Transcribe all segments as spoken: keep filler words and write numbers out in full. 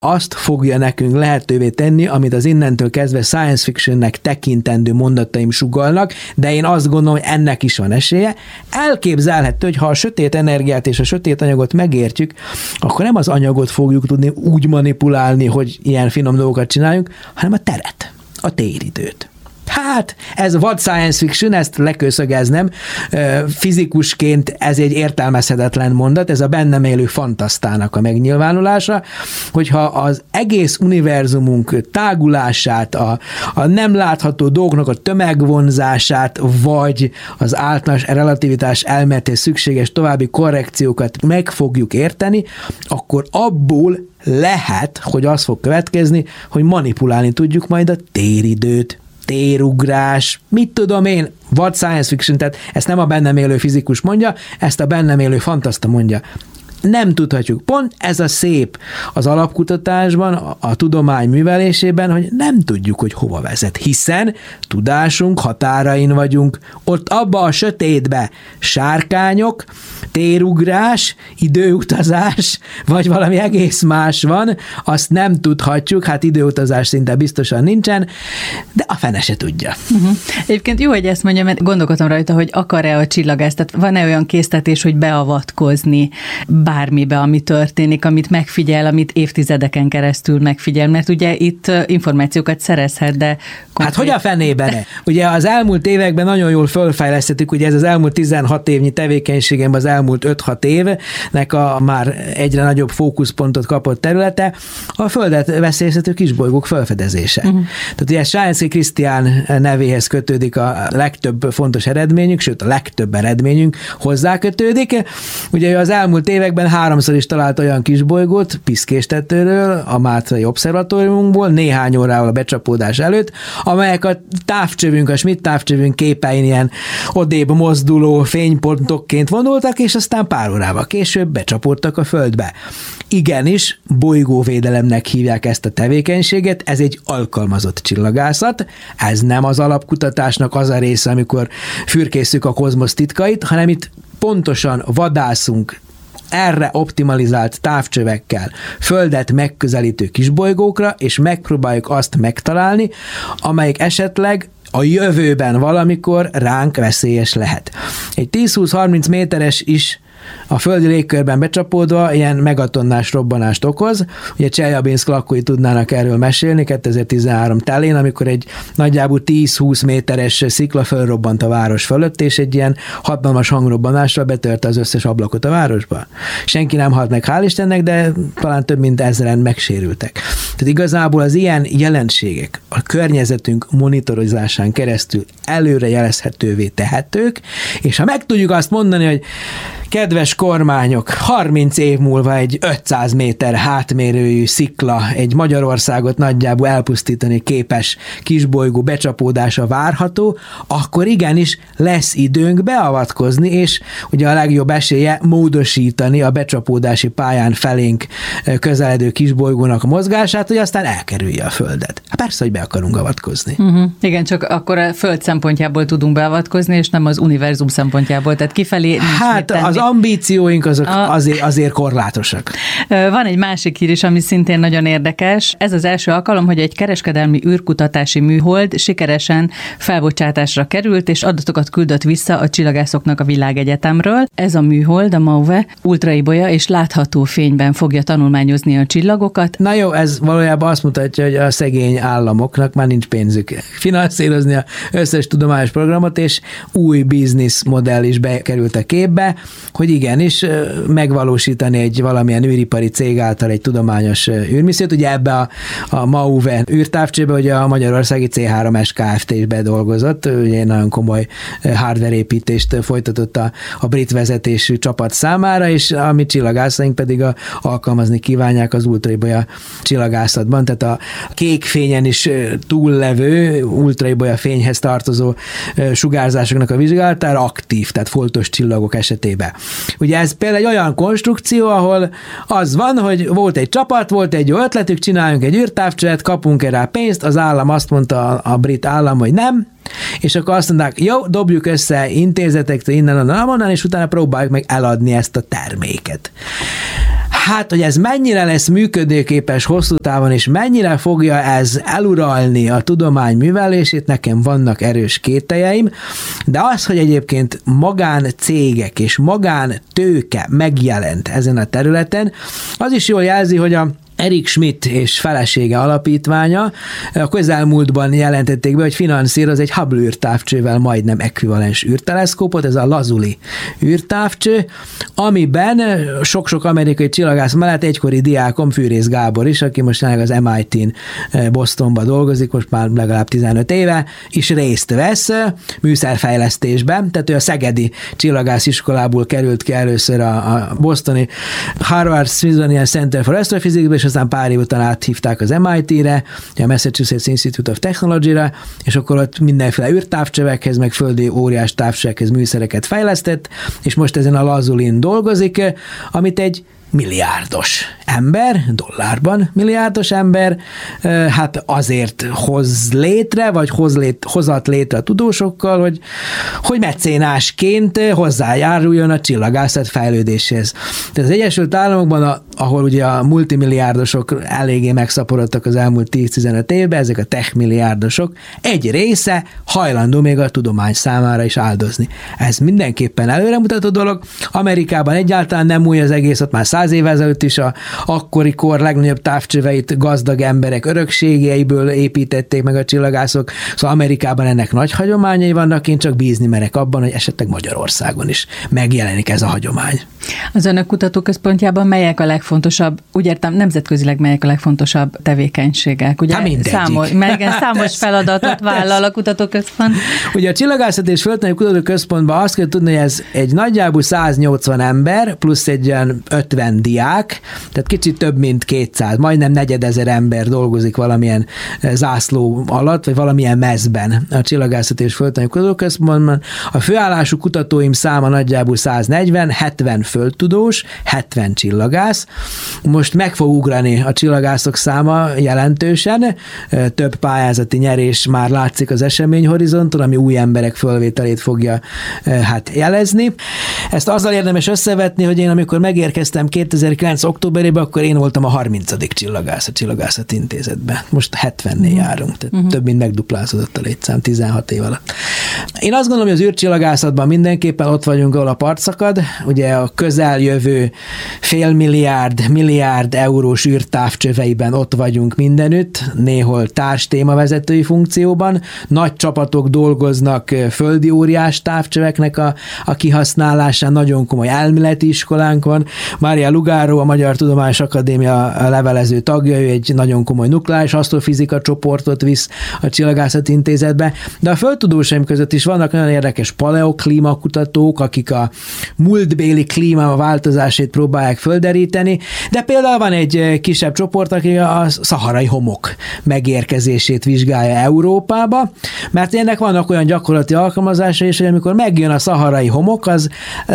azt fogja nekünk lehetővé tenni, amit az innentől kezdve science fictionnek tekintendő mondataim sugallnak, de én azt gondolom, hogy ennek is van esélye. Elképzelhető, hogy ha a sötét energiát és a sötét anyagot megértjük, akkor nem az anyagot fogjuk tudni úgy manipulálni, hogy ilyen finom dolgokat csináljunk, hanem a teret, a téridőt. Hát, ez vad science fiction, ezt lekőszögeznem. Fizikusként ez egy értelmezhetetlen mondat, ez a bennem élő fantasztának a megnyilvánulása, hogyha az egész univerzumunk tágulását, a, a nem látható dolgoknak a tömegvonzását, vagy az általános relativitás elméletéhez szükséges további korrekciókat meg fogjuk érteni, akkor abból lehet, hogy az fog következni, hogy manipulálni tudjuk majd a téridőt. Térugrás, mit tudom én, vad science fiction, tehát ezt nem a bennem élő fizikus mondja, ezt a bennem élő fantaszta mondja. Nem tudhatjuk. Pont ez a szép az alapkutatásban, a, a tudomány művelésében, hogy nem tudjuk, hogy hova vezet, hiszen tudásunk határain vagyunk. Ott abba a sötétbe sárkányok, térugrás, időutazás, vagy valami egész más van, azt nem tudhatjuk, hát időutazás szinte biztosan nincsen, de a fene se tudja. Uh-huh. Egyébként jó, hogy ezt mondja, mert gondolkodtam rajta, hogy akar-e a csillagász, tehát van-e olyan késztetés, hogy beavatkozni bármibe, ami történik, amit megfigyel, amit évtizedeken keresztül megfigyel, mert ugye itt információkat szerezhet, de... Konkrét... Hát hogy a fenében? Ugye az elmúlt években nagyon jól fölfejlesztettük, ugye ez az elmúlt tizenhat évnyi tevékenységemben az elmúlt öt-hat évnek a már egyre nagyobb fókuszpontot kapott területe, a Földet veszélyeztető kisbolygók felfedezése. Uh-huh. Tehát ugye Sájnszky Krisztián nevéhez kötődik a legtöbb fontos eredményünk, sőt a legtöbb eredményünk hozzá kötődik. Ugye az elmúlt években háromszor is talált olyan kisbolygót Piszkéstetőről, a Mátrai Obszervatóriumunkból, néhány órával a becsapódás előtt, amelyek a távcsövünk, a Schmidt távcsövünk képein ilyen odébb mozduló fénypontokként vonultak, és aztán pár órával később becsapódtak a Földbe. Igenis, bolygóvédelemnek hívják ezt a tevékenységet, ez egy alkalmazott csillagászat, ez nem az alapkutatásnak az a része, amikor fürkészük a kozmosz titkait, hanem itt pontosan vadászunk erre optimalizált távcsövekkel Földet megközelítő kisbolygókra, és megpróbáljuk azt megtalálni, amelyik esetleg a jövőben valamikor ránk veszélyes lehet. Egy tíz-húsz-harminc méteres is a földi légkörben becsapódva ilyen megatonnás robbanást okoz. Ugye Cseljabinszk lakói tudnának erről mesélni kétezer-tizenhárom telén, amikor egy nagyjából tíz-húsz méteres szikla fölrobbant a város fölött, és egy ilyen hatalmas hangrobbanással betörte az összes ablakot a városba. Senki nem halt meg, hál' Istennek, de talán több mint ezren megsérültek. Tehát igazából az ilyen jelenségek a környezetünk monitorozásán keresztül előre jelezhetővé tehetők, és ha meg tudjuk azt mondani, hogy kedves kormányok, harminc év múlva egy ötszáz méter hátmérőjű szikla egy Magyarországot nagyjából elpusztítani képes kisbolygó becsapódása várható, akkor igenis lesz időnk beavatkozni, és ugye a legjobb esélye módosítani a becsapódási pályán felénk közeledő kisbolygónak a mozgását, hogy aztán elkerülje a Földet. Hát persze, hogy be akarunk avatkozni. Uh-huh. Igen, csak akkor a Föld szempontjából tudunk beavatkozni, és nem az univerzum szempontjából, tehát kifelé hát az ambícióink azok a... azért, azért korlátosak. Van egy másik hír is, ami szintén nagyon érdekes. Ez az első alkalom, hogy egy kereskedelmi űrkutatási műhold sikeresen felbocsátásra került, és adatokat küldött vissza a csillagászoknak a világegyetemről. Ez a műhold, a MAUVE, ultraibolya és látható fényben fogja tanulmányozni a csillagokat. Na jó, ez valójában azt mutatja, hogy a szegény államoknak már nincs pénzük finanszírozni az összes tudományos programot, és új bizniszmodell is bekerült a képbe, hogy igenis megvalósítani egy valamilyen űripari cég által egy tudományos űrmissziót. Ugye ebbe a, a MAUVE űrtávcsőbe ugye a magyarországi cé három es Kft. Is bedolgozott, ugye nagyon komoly hardware építést folytatott a, a brit vezetésű csapat számára, és a mi csillagászaink pedig a, alkalmazni kívánják az ultraibolya csillagászatban, tehát a kék fényen is túllevő ultraibolya fényhez tartozó sugárzásoknak a vizsgálatára aktív, tehát foltos csillagok esetében. Ugye ez például egy olyan konstrukció, ahol az van, hogy volt egy csapat, volt egy jó ötletük, csináljunk egy űrtávcsövet, kapunk erre pénzt, az állam azt mondta, a, a brit állam, hogy nem, és akkor azt mondták, jó, dobjuk össze intézetektől innen, onnan, onnan, és utána próbáljuk meg eladni ezt a terméket. Hát, hogy ez mennyire lesz működőképes hosszú távon, és mennyire fogja ez eluralni a tudomány művelését, nekem vannak erős kételjeim, de az, hogy egyébként magáncégek és magántőke megjelent ezen a területen, az is jól jelzi, hogy a Eric Schmidt és felesége alapítványa a közelmúltban jelentették be, hogy finanszíroz egy Hubble űrtávcsővel majdnem ekvivalens űrteleszkópot, ez a Lazuli űrtávcső, amiben sok-sok amerikai csillagász mellett egykori diákom Fűrész Gábor is, aki most jelenleg az em i té-n Bostonban dolgozik, most már legalább tizenöt éve, is részt vesz műszerfejlesztésben, tehát ő a szegedi csillagásziskolából került ki először a, a bostoni Harvard Smithsonian Center for Astrophysics-be, és aztán pár év után áthívták az em i té-re, a Massachusetts Institute of Technology-ra, és akkor ott mindenféle űrtávcsövekhez, meg földi óriás távcsövekhez műszereket fejlesztett, és most ezen a Lazulin dolgozik, amit egy milliárdos ember, dollárban milliárdos ember, hát azért hoz létre, vagy hoz lét, hozat létre a tudósokkal, hogy, hogy mecénásként hozzájáruljon a csillagászat fejlődéshez. Tehát az Egyesült Államokban, a, ahol ugye a multimilliárdosok eléggé megszaporodtak az elmúlt tíz-tizenöt évben, ezek a tech milliárdosok, egy része hajlandó még a tudomány számára is áldozni. Ez mindenképpen előremutató dolog. Amerikában egyáltalán nem új az egész, ott már száz évvel ezelőtt is a akkori kor legnagyobb távcsöveit gazdag emberek örökségeiből építették meg a csillagászok, szóval Amerikában ennek nagy hagyományai vannak, én csak bízni merek abban, hogy esetleg Magyarországon is megjelenik ez a hagyomány. Az önök kutatóközpontjában melyek a legfontosabb, úgy értem, nemzetközileg melyek a legfontosabb tevékenységek? Ugye hát számos, igen, számos feladatot vállal a kutatóközpont. Ugye a Csillagászat és Földtani Kutatóközpontban azt kell tudni, hogy ez egy nagyjából száznyolcvan ember, plusz egy olyan ötven diák, tehát kicsit több, mint kétszáz, majdnem negyedezer ember dolgozik valamilyen zászló alatt, vagy valamilyen mezben a Csillagászat és Földtani Kutatóközpontban. A főállású kutatóim száma nagyjából száznegyven, hetven földtudós, hetven csillagász. Most meg fog ugrani a csillagászok száma jelentősen, több pályázati nyerés már látszik az eseményhorizonton, ami új emberek fölvételét fogja hát jelezni. Ezt azzal érdemes összevetni, hogy én amikor megérkeztem kétezer-kilenc októberében, akkor én voltam a harmincadik csillagász a Csillagászati Intézetben. Most hetvennél járunk, tehát uh-huh. több mint megduplázódott a létszám tizenhat év alatt. Én azt gondolom, hogy az űrcsillagászatban mindenképpen ott vagyunk, ahol a part szakad. Ugye a közeljövő fél milliárd, milliárd eurós űrtávcsöveiben ott vagyunk mindenütt, néhol társ témavezetői funkcióban. Nagy csapatok dolgoznak földi óriás távcsöveknek a, a kihasználásán, nagyon komoly elméleti iskolánk van. Mária Lugaro, a Magyar Tudományos Akadémia levelező tagja, ő egy nagyon komoly nukleáris asztrofizika csoportot visz a Csillagászati Intézetbe, de a földtudósaim között is vannak nagyon érdekes paleoklímakutatók, akik a múltbéli klíma változását próbálják földeríteni, de például van egy kisebb csoport, aki a szaharai homok megérkezését vizsgálja Európába, mert ennek vannak olyan gyakorlati alkalmazása is, hogy amikor megjön a szaharai homok, az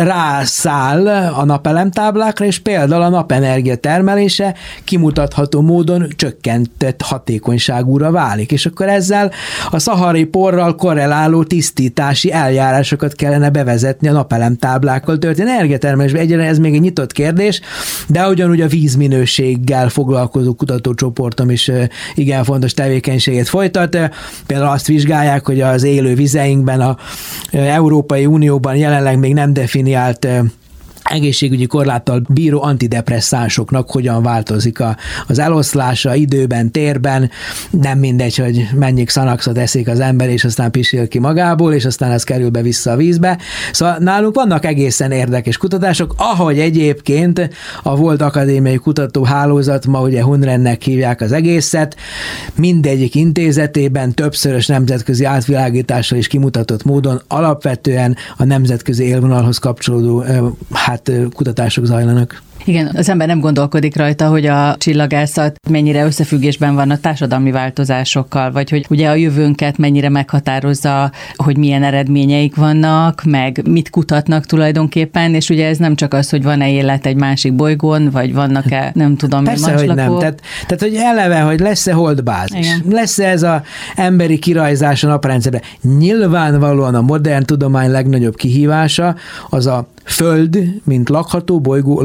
rászáll a napelemtáblákra, és például a napenergia termelése kimutatható módon csökkentett hatékonyságúra válik, és akkor ezzel a szaharai porral korreláló tisztítási eljárásokat kellene bevezetni a napelemtáblákkal történő energiatermelésbe. Egyre ez még egy nyitott kérdés, de ugyanúgy a vízminőséggel foglalkozó kutatócsoportom is igen fontos tevékenységet folytat. Például azt vizsgálják, hogy az élő vizeinkben a Európai Unióban jelenleg még nem definiált egészségügyi korláttal bíró antidepresszánsoknak hogyan változik a, az eloszlása időben, térben, nem mindegy, hogy mennyi Xanaxot eszik az ember, és aztán pisil ki magából, és aztán ez kerül be vissza a vízbe. Szóval nálunk vannak egészen érdekes kutatások, ahogy egyébként a volt akadémiai kutatóhálózat, ma ugye Hunrennek hívják az egészet, mindegyik intézetében többszörös nemzetközi átvilágítással is kimutatott módon alapvetően a nemzetközi élvonalhoz kapcsolódó hát kutatások zajlanak. Igen, az ember nem gondolkodik rajta, hogy a csillagászat mennyire összefüggésben van a társadalmi változásokkal, vagy hogy ugye a jövőnket mennyire meghatározza, hogy milyen eredményeik vannak, meg mit kutatnak tulajdonképpen, és ugye ez nem csak az, hogy van-e élet egy másik bolygón, vagy vannak-e, nem tudom, persze, hogy nem. Tehát, tehát, hogy eleve, hogy lesz-e holdbázis, igen. lesz-e ez az emberi kirajzás a naprendszerben. Nyilvánvalóan a modern tudomány legnagyobb kihívása az a Föld, mint lakható bolygó, lakható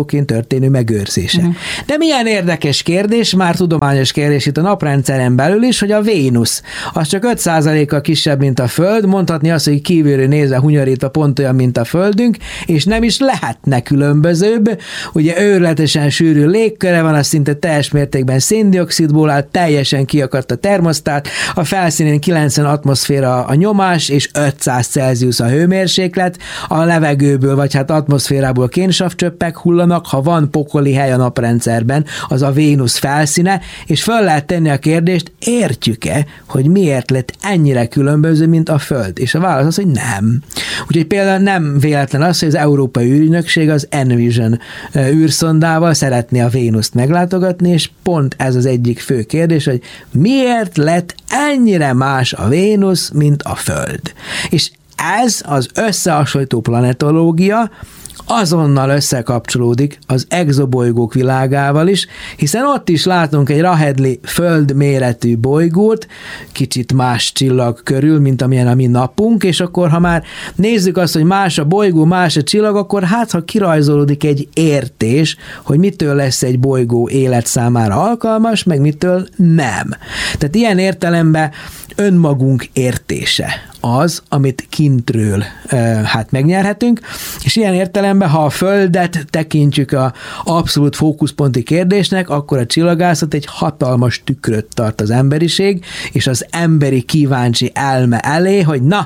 változóként történő megőrzése. Uh-huh. De milyen érdekes kérdés, már tudományos kérdés itt a naprendszeren belül is, hogy a Vénusz, az csak öt százalékkal kisebb, mint a Föld, mondhatni azt, hogy kívülről nézve hunyorítva pont olyan, mint a Földünk, és nem is lehetne különbözőbb. Ugye őrületesen sűrű légköre van, az szinte teljes mértékben széndioxidból áll, teljesen kiakadt a termosztát, a felszínén kilencven atmoszféra a nyomás, és ötszáz Celsius a hőmérséklet, a levegőből, vagy hát atmoszférából kénsavcsöppek hullanak, ha van pokoli hely a naprendszerben, az a Vénusz felszíne, és föl lehet tenni a kérdést, értjük-e, hogy miért lett ennyire különböző, mint a Föld? És a válasz az, hogy nem. Úgyhogy például nem véletlen az, hogy az Európai űrügynökség az Envision űrszondával szeretné a Vénuszt meglátogatni, és pont ez az egyik fő kérdés, hogy miért lett ennyire más a Vénusz, mint a Föld? És ez az összehasonlító planetológia azonnal összekapcsolódik az exobolygók világával is, hiszen ott is látunk egy Rahedli földméretű bolygót, kicsit más csillag körül, mint amilyen a mi napunk, és akkor, ha már nézzük azt, hogy más a bolygó, más a csillag, akkor hát, ha kirajzolódik egy értés, hogy mitől lesz egy bolygó élet számára alkalmas, meg mitől nem. Tehát ilyen értelemben önmagunk értése az, amit kintről e, hát megnyerhetünk, és ilyen értelemben, ha a Földet tekintjük a abszolút fókuszponti kérdésnek, akkor a csillagászat egy hatalmas tükröt tart az emberiség, és az emberi kíváncsi elme elé, hogy na,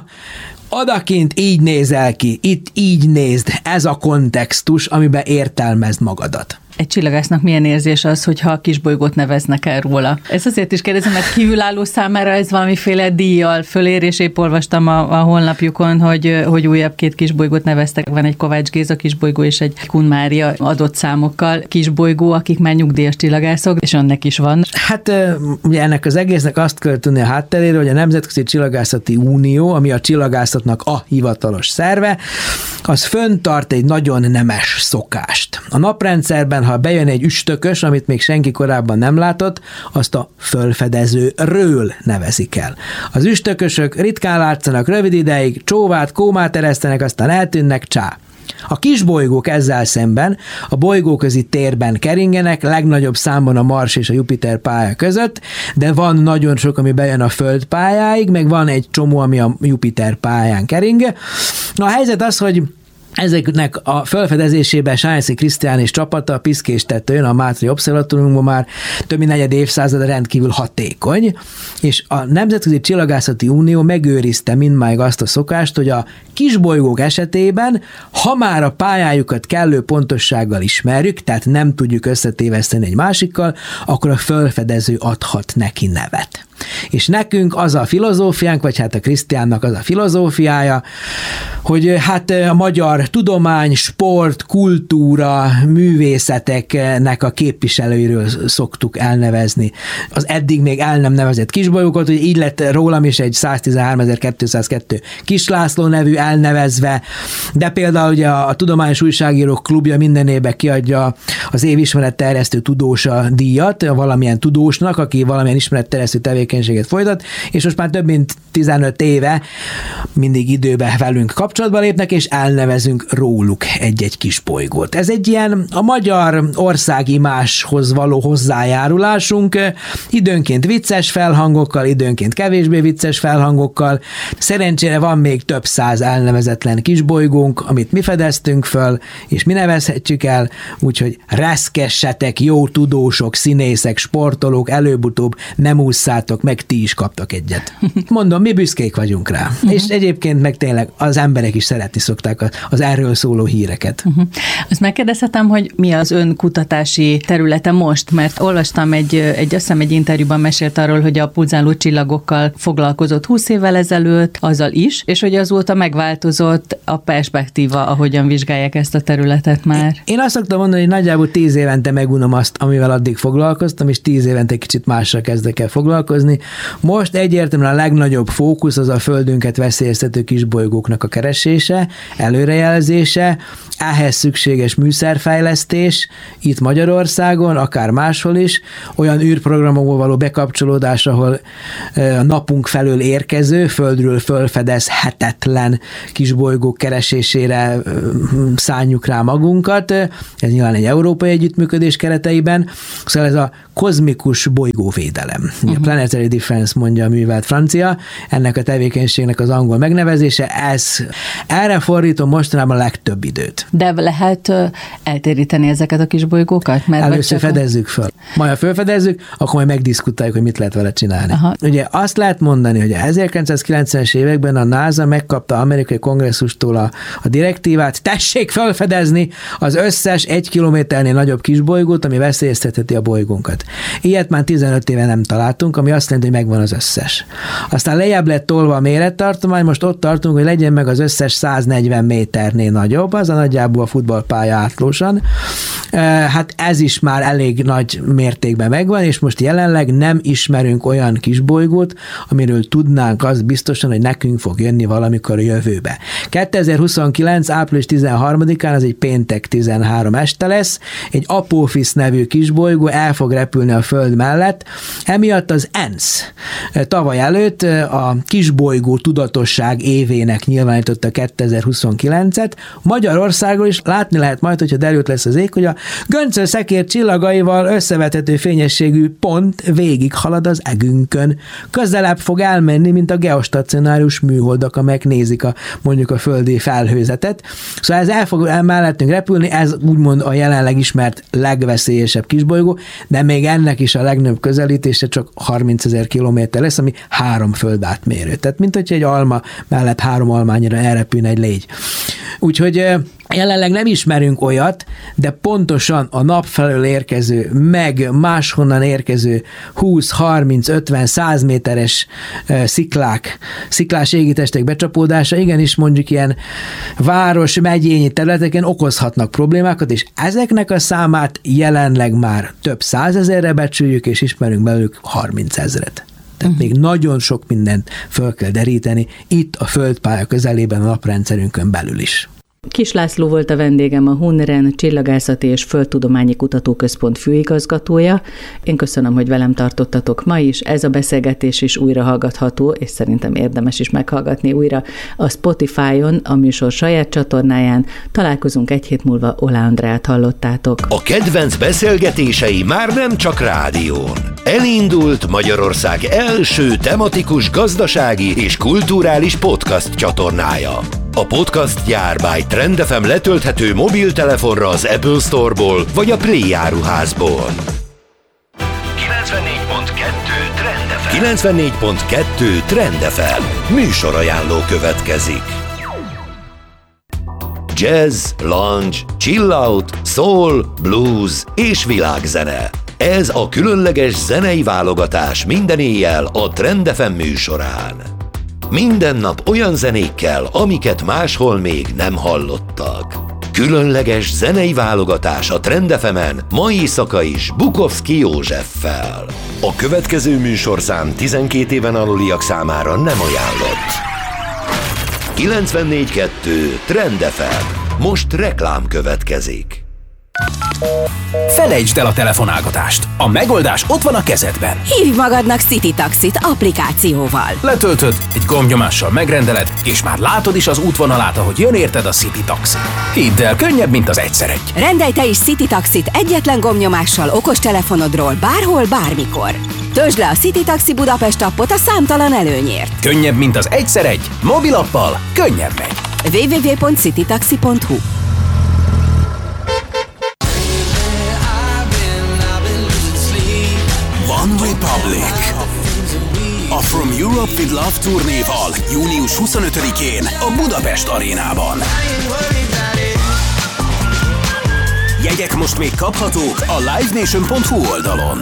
odakint így nézel ki, itt így nézd, ez a kontextus, amiben értelmezd magadat. Egy csillagásznak milyen érzés az, hogyha a kisbolygót neveznek el róla? Ez azért is kérdezem, mert kívülálló számára ez valamiféle díjjal fölér, és épp olvastam a, a honlapjukon, hogy, hogy újabb két kisbolygót neveztek. Van egy Kovács Géza kisbolygó és egy Kun Mária adott számokkal kisbolygó, akik már nyugdíjas csillagászok, és önnek is van. Hát ugye ennek az egésznek azt kell tudni a hátterére, hogy a Nemzetközi Csillagászati Unió, ami a csillagászatnak a hivatalos szerve, az fönntart egy nagyon nemes szokást. A naprendszerben, ha bejön egy üstökös, amit még senki korábban nem látott, azt a fölfedezőről nevezik el. Az üstökösök ritkán látszanak rövid ideig, csóvát, kómát eresztenek, aztán eltűnnek, csá. A kisbolygók ezzel szemben a bolygóközi térben keringenek, legnagyobb számban a Mars és a Jupiter pálya között, de van nagyon sok, ami bejön a Föld pályáig, meg van egy csomó, ami a Jupiter pályán keringe. A helyzet az, hogy ezeknek a felfedezésében Sájnszi Krisztián és csapata, a Piszkés tetőn, a Mátrai Obszervatóriumban már több mint negyed évszázada rendkívül hatékony, és a Nemzetközi Csillagászati Unió megőrizte mindmáig azt a szokást, hogy a kisbolygók esetében, ha már a pályájukat kellő pontossággal ismerjük, tehát nem tudjuk összetéveszteni egy másikkal, akkor a felfedező adhat neki nevet. És nekünk az a filozófiánk, vagy hát a Krisztiánnak az a filozófiája, hogy hát a magyar tudomány, sport, kultúra, művészeteknek a képviselőiről szoktuk elnevezni. Az eddig még el nem nevezett kisbolygókat, hogy így lett rólam is egy száztizenháromezer-kétszázkettő Kislászló nevű elnevezve, de például ugye a, a Tudományos Újságírók Klubja minden évben kiadja az év ismeretterjesztő tudósa díjat, valamilyen tudósnak, aki valamilyen ismeretterjesztő tevékenységet folytat, és most már több mint tizenöt éve mindig időbe velünk kapcsolatba lépnek, és elnevezünk róluk egy-egy kis bolygót. Ez egy ilyen a magyar országimáshoz való hozzájárulásunk, időnként vicces felhangokkal, időnként kevésbé vicces felhangokkal. Szerencsére van még több száz elnevezetlen kisbolygónk, amit mi fedeztünk föl, és mi nevezhetjük el, úgyhogy reszkessetek, jó tudósok, színészek, sportolók, előbb-utóbb nem ússzátok meg, ti is kaptak egyet. Mondom, mi büszkék vagyunk rá. Uh-huh. És egyébként meg tényleg az emberek is szeretni szokták az erről szóló híreket. Uh-huh. Azt megkérdezhetem, hogy mi az ön kutatási területe most, mert olvastam egy, egy azt hiszem egy interjúban mesélt arról, hogy a pulzáló csillagokkal foglalkozott húsz évvel ezelőtt, azzal is, és hogy azóta megváltozott a perspektíva, ahogyan vizsgálják ezt a területet már. Én azt szoktam mondani, hogy nagyjából tíz évente megunom azt, amivel addig foglalkoztam, és tíz évente kicsit másra kezdek el foglalkozni. Most egyértelműen a legnagyobb fókusz az a Földünket veszélyeztető kisbolygóknak a keresés, keresése, előrejelzése, ehhez szükséges műszerfejlesztés itt Magyarországon, akár máshol is, olyan űrprogramokból való bekapcsolódás, ahol a napunk felől érkező, földről fölfedezhetetlen kisbolygók keresésére szánjuk rá magunkat. Ez nyilván egy európai együttműködés kereteiben. Szóval ez a kozmikus bolygóvédelem. Uh-huh. A Planetary Defense mondja a művelt francia, ennek a tevékenységnek az angol megnevezése, ez, erre fordítom mostanában a legtöbb időt. De lehet eltéríteni ezeket a kis bolygókat? Mert először csak... fedezzük föl. Majd ha fölfedezzük, akkor majd megdiszkutáljuk, hogy mit lehet vele csinálni. Aha. Ugye azt lehet mondani, hogy a ezerkilencszázkilencvenes években a NASA megkapta amerikai kongresszustól a, a direktívát, tessék felfedezni az összes egy kilométernél nagyobb kisbolygót, ami veszélyeztetheti a bolygónkat. Ilyet már tizenöt éve nem találtunk, ami azt jelenti, hogy megvan az összes. Aztán lejjebb lett tolva a mérettartomány, most ott tartunk, hogy legyen meg az összes száznegyven méternél nagyobb, az a nagyjából a futballpálya átlósan. Hát ez is már elég nagy mértékben megvan, és most jelenleg nem ismerünk olyan kisbolygót, amiről tudnánk azt biztosan, hogy nekünk fog jönni valamikor a jövőbe. kétezer-huszonkilenc. április tizenharmadikán, az egy péntek tizenhárom este lesz, egy Apophis nevű kisbolygó el fog repülni a Föld mellett. Emiatt az ENSZ tavaly előtt a kisbolygó tudatosság évének nyilvánította kétezer-huszonkilencet. Magyarországon is látni lehet majd, hogyha derült lesz az ég, hogy a göncöszekér csillagaival összevethető fényességű pont végig halad az egünkön. Közelebb fog elmenni, mint a geostacionárius műholdak, amelyek nézik a, mondjuk a földi felhőzetet. Szóval ez el fog mellettünk repülni, ez úgymond a jelenleg ismert legveszélyesebb kisbolygó, de még ennek is a legnagyobb közelítése csak harmincezer kilométer lesz, ami három föld átmérő. Tehát mint hogyha egy alma mellett három almányira elrepülne egy légy. Úgyhogy jelenleg nem ismerünk olyat, de pontosan a nap felől érkező, meg máshonnan érkező húsz, harminc, ötven, száz méteres sziklák, sziklás égitestek becsapódása, igenis mondjuk ilyen város, megyényi területeken okozhatnak problémákat, és ezeknek a számát jelenleg már több százezerre becsüljük, és ismerünk belőlük harmincezret. Tehát uh-huh. még nagyon sok mindent föl kell deríteni itt a földpálya közelében, a naprendszerünkön belül is. Kis László volt a vendégem, a Hunren Csillagászati és Földtudományi Kutatóközpont főigazgatója. Én köszönöm, hogy velem tartottatok ma is. Ez a beszélgetés is újra hallgatható, és szerintem érdemes is meghallgatni újra a Spotify-on, a műsor saját csatornáján. Találkozunk egy hét múlva, Ola Andrát hallottátok. A kedvenc beszélgetései már nem csak rádión. Elindult Magyarország első tematikus gazdasági és kulturális podcast csatornája. A podcast gyár by Trend ef em letölthető mobiltelefonra az Apple Store-ból vagy a Play áruházból. kilencvennégy pont kettő Trend ef em. kilencvennégy pont kettő Trend ef em. Műsorajánló következik. Jazz, lounge, chill out, soul, blues és világzene. Ez a különleges zenei válogatás minden éjjel a Trend ef em műsorán. Minden nap olyan zenékkel, amiket máshol még nem hallottak. Különleges zenei válogatás a Trend ef emen mai éjszaka is Bukovszki Józseffel. A következő műsorszám tizenkét éven aluliak számára nem ajánlott. kilencvennégy kettő Trend ef em. Most reklám következik. Felejtsd el a telefonálgatást. A megoldás ott van a kezedben. Hívj magadnak City Taxit applikációval. Letöltöd, egy gombnyomással megrendeled, és már látod is az útvonalát, ahogy jön érted a City Taxi. Hidd el, könnyebb, mint az egyszer egy. Rendelj te is City Taxit egyetlen gombnyomással okostelefonodról bárhol, bármikor. Töltsd le a City Taxi Budapest appot a számtalan előnyért. Könnyebb, mint az egyszer egy. Mobilappal könnyebb megy. double-u double-u double-u pont citytaxi pont hu. One Republic. A From Europe with Love turnéval június huszonötödikén a Budapest arénában. Jegyek most még kaphatók a live nation pont hu oldalon.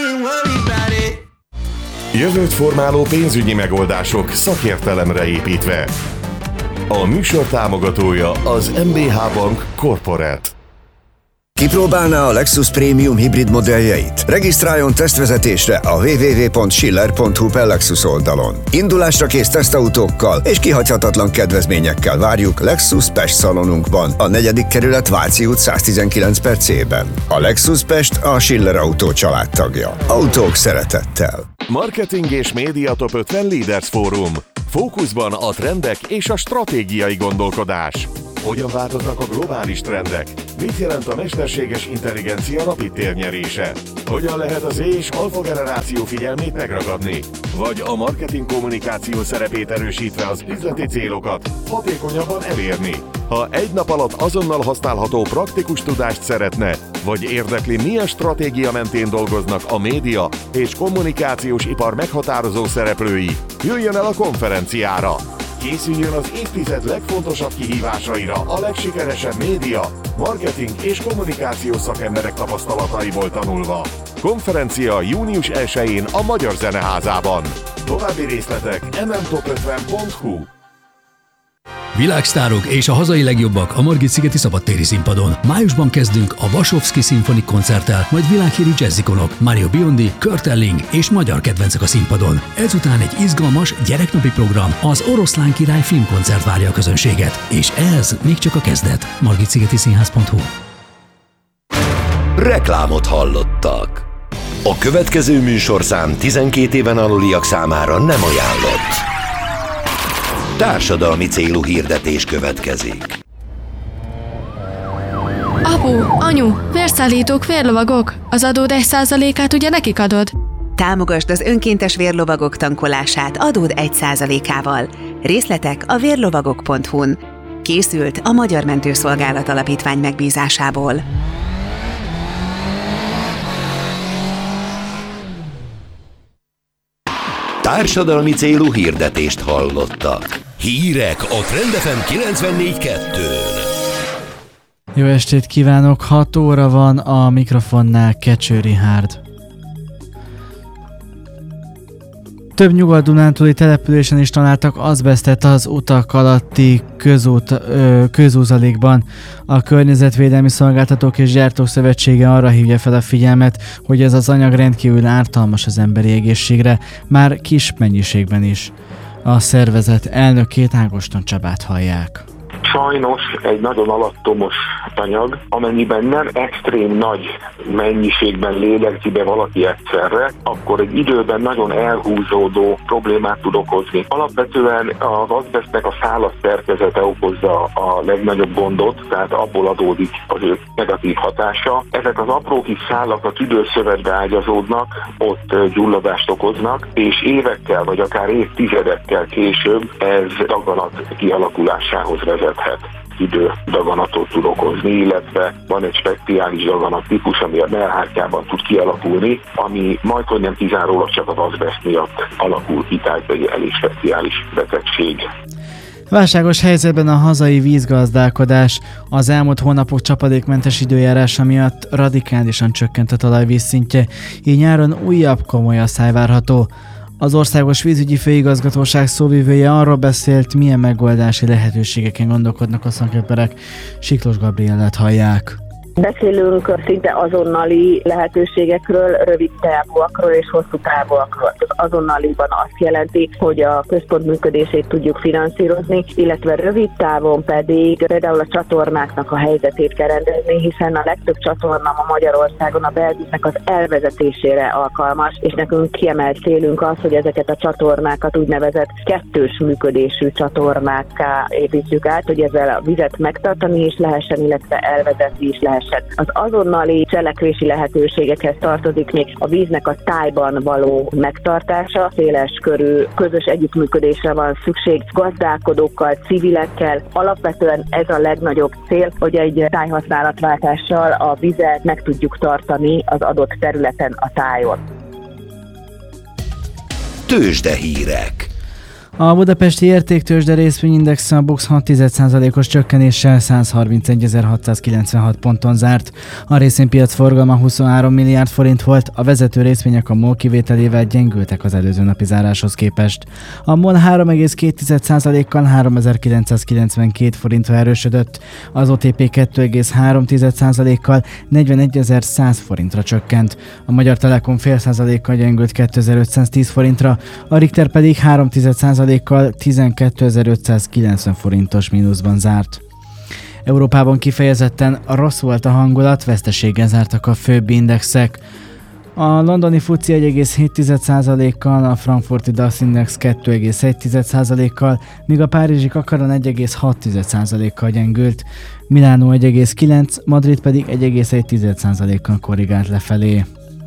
Jövőt formáló pénzügyi megoldások szakértelemre építve. A műsor támogatója az em bé há Bank Corporate. Kipróbálná a Lexus Premium hibrid modelljeit? Regisztráljon tesztvezetésre a double-u double-u double-u pont schiller pont hu per Lexus oldalon. Indulásra kész tesztautókkal és kihagyhatatlan kedvezményekkel várjuk Lexus Pest szalonunkban, a negyedik kerület Váci út száztizenkilenc per C-ben. A Lexus Pest a Schiller Autó családtagja. Autók szeretettel. Marketing és Média Top ötven Leaders Fórum. Fókuszban a trendek és a stratégiai gondolkodás. Hogyan változnak a globális trendek? Mit jelent a mesterséges intelligencia rapid térnyerése? Hogyan lehet az Z és alfa generáció figyelmét megragadni? Vagy a marketing kommunikáció szerepét erősítve az üzleti célokat hatékonyabban elérni? Ha egy nap alatt azonnal használható praktikus tudást szeretne, vagy érdekli, milyen stratégia mentén dolgoznak a média és kommunikációs ipar meghatározó szereplői, jöjjön el a konferenciára! Készüljön az évtized legfontosabb kihívásaira a legsikeresebb média, marketing és kommunikációs szakemberek tapasztalataiból tanulva. Konferencia június elsején a Magyar Zeneházában. További részletek em em top ötven pont hu. Világsztárok és a hazai legjobbak a Margit-szigeti szabadtéri színpadon. Májusban kezdünk a Vasovszky Szimfonik koncerttel, majd világhírű jazzikonok, Mario Biondi, Kurt Elling és magyar kedvencek a színpadon. Ezután egy izgalmas gyereknapi program, az Oroszlán Király filmkoncert várja a közönséget. És ez még csak a kezdet. margit-szigeti színház pont hu. Reklámot hallottak. A következő műsorszám tizenkét éven aluliak számára nem ajánlott. Társadalmi célú hirdetés következik. Apu, anyu, vérszállítók, vérlovagok. Az adód egy százalékát ugye nekik adod? Támogasd az önkéntes vérlovagok tankolását adód egy százalékával. Részletek a vérlovagok pont hu-n. Készült a Magyar Mentőszolgálat Alapítvány megbízásából. Társadalmi célú hirdetést hallottak. Hírek a Trend ef em kilencvennégy kettőn. Jó estét kívánok, hat óra van, a mikrofonnál Kecső Richárd. Több nyugat-dunántúli településen is találtak azbesztet az utak alatti közút, ö, közúzalékban. A Környezetvédelmi Szolgáltatók és Gyártók Szövetsége arra hívja fel a figyelmet, hogy ez az anyag rendkívül ártalmas az emberi egészségre, már kis mennyiségben is. A szervezet elnökét, Ágoston Csabát hallják. Sajnos egy nagyon alattomos anyag, amennyiben nem extrém nagy mennyiségben lélegzi be valaki egyszerre, akkor egy időben nagyon elhúzódó problémát tud okozni. Alapvetően az azbesztnek a szálas szerkezete okozza a legnagyobb gondot, tehát abból adódik az ő negatív hatása. Ezek az apró kis szálak a tüdőszövetbe ágyazódnak, ott gyulladást okoznak, és évekkel vagy akár évtizedekkel később ez daganat kialakulásához vezet. Idődaganatot tud okozni, illetve van egy speciális daganat típus, ami a mellhártyában tud kialakulni, ami majdhogy nem kizárólag csak az azbeszt miatt alakul ki, tehát egy elég speciális betegség. Válságos helyzetben a hazai vízgazdálkodás. Az elmúlt hónapok csapadékmentes időjárása miatt radikálisan csökkent a talajvíz szintje, így nyáron újabb komoly asszály várható. Az Országos Vízügyi Főigazgatóság szóvivője arról beszélt, milyen megoldási lehetőségeken gondolkodnak a szakemberek. Siklós Gabriellát hallják. Beszélünk szinte azonnali lehetőségekről, rövid távúakról és hosszú távúakról. Az azonnaliban azt jelenti, hogy a központ működését tudjuk finanszírozni, illetve rövid távon pedig például a csatornáknak a helyzetét kell rendezni, hiszen a legtöbb csatorna ma Magyarországon a belvíznek az elvezetésére alkalmas, és nekünk kiemelt célunk az, hogy ezeket a csatornákat úgynevezett kettős működésű csatornákká építjük át, hogy ezzel a vizet megtartani is lehessen, illetve elvezetni is lehessen. Az azonnali cselekvési lehetőségekhez tartozik még a víznek a tájban való megtartása. Széles körű közös együttműködésre van szükség gazdálkodókkal, civilekkel. Alapvetően ez a legnagyobb cél, hogy egy tájhasználatváltással a vizet meg tudjuk tartani az adott területen a tájon. Tőzsdehírek. A budapesti értéktőzsde részvényindex a BUX hat egész egy százalékos csökkenéssel százharmincegyezer-hatszázkilencvenhat ponton zárt. A részvénypiac forgalma huszonhárom milliárd forint volt, a vezető részvények a MOL kivételével gyengültek az előző napi záráshoz képest. A MOL három egész két százalékkal háromezer-kilencszázkilencvenkét forintra erősödött, az o té pé kettő egész három százalékkal negyvenegyezer-száz forintra csökkent. A Magyar Telekom fél százalékkal gyengült kétezer-ötszáztíz forintra, a Richter pedig három százalékkal tizenkétezer-ötszázkilencven forintos mínuszban zárt. Európában kifejezetten rossz volt a hangulat, veszteséggel zártak a főbb indexek. A londoni fuci egy egész hét százalékkal, a frankfurti DAX Index kettő egész egy százalékkal, míg a párizsi Kakaron egy egész hat százalékkal gyengült, Milánó egy egész kilenc, Madrid pedig egy egész egy százalékkal korrigált lefelé.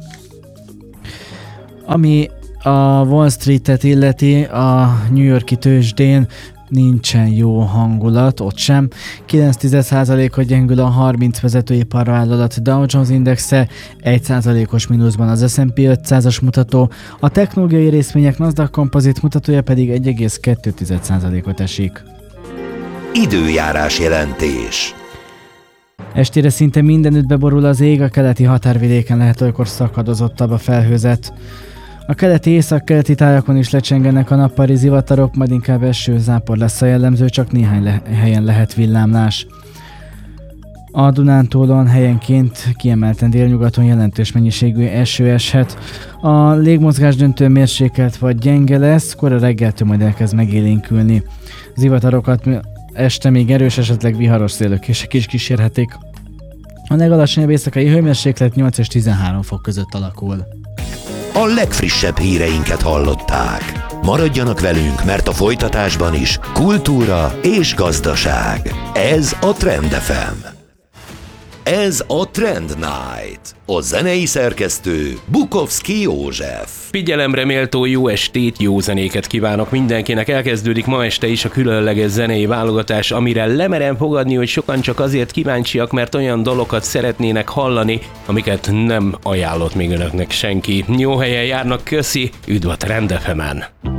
Ami a Wall Street-et illeti, a New York-i tőzsdén nincsen jó hangulat, ott sem. kilenc százalékot gyengül a harminc vezetőiparvállalat Dow Jones Indexe, egy százalékos mínuszban az es and pé ötszázas mutató, a technológiai részvények Nasdaq Composite mutatója pedig egy egész kettő százalékot esik. Időjárás jelentés. Estére szinte mindenütt beborul az ég, a keleti határvidéken lehet olykor szakadozottabb a felhőzet. A keleti észak-keleti tájakon is lecsengenek a nappali zivatarok, majd inkább eső, zápor lesz a jellemző, csak néhány le- helyen lehet villámlás. A Dunántúlon helyenként kiemelten délnyugaton jelentős mennyiségű eső eshet. A légmozgás döntő mérsékelt vagy gyenge lesz, kora reggeltől majd elkezd megélénkülni. Zivatarokat este még erős, esetleg viharos szélőkések is kísérhetik. A legalacsonyabb éjszakai hőmérséklet nyolc és tizenhárom fok között alakul. A legfrissebb híreinket hallották. Maradjanak velünk, mert a folytatásban is kultúra és gazdaság. Ez a Trend ef em. Ez a Trend Night. A zenei szerkesztő Bukovszki József. Figyelemre méltó jó estét, jó zenéket kívánok mindenkinek. Elkezdődik ma este is a különleges zenei válogatás, amire lemerem fogadni, hogy sokan csak azért kíváncsiak, mert olyan dalokat szeretnének hallani, amiket nem ajánlott még önöknek senki. Jó helyen járnak, köszi, üdv a Trend ef emen.